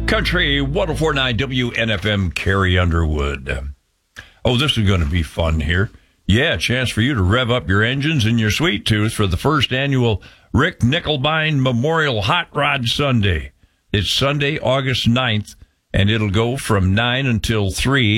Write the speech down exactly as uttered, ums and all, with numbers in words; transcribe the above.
Country one oh four point nine W N F M, Carrie Underwood. Oh, this is going to be fun here. Yeah, a chance for you to rev up your engines in your sweet tooth for the first annual Rick Nickelbine Memorial Hot Rod Sunday. It's Sunday, August ninth, and it'll go from nine until three.